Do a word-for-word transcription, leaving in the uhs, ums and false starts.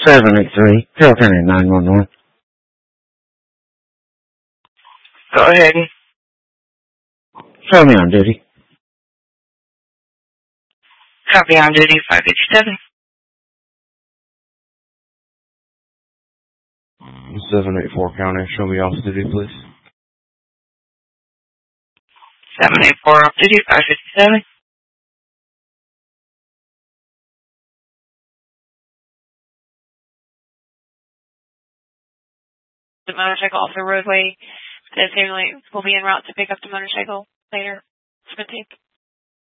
seven eight three, Carroll County nine one one. Go ahead. Show me on duty. Copy on duty five eighty-seven. seven eight four County, show me off duty, please. seven eight four off duty five fifty-seven. The motorcycle off the roadway. The assailant will be en route to pick up the motorcycle later. It's going to take